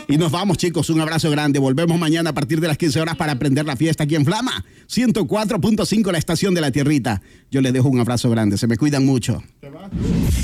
Y nos vamos, chicos, un abrazo grande. Volvemos mañana a partir de las 15 horas para prender la fiesta aquí en Flama 104.5, la estación de la tierrita. Yo les dejo un abrazo grande, se me cuidan mucho.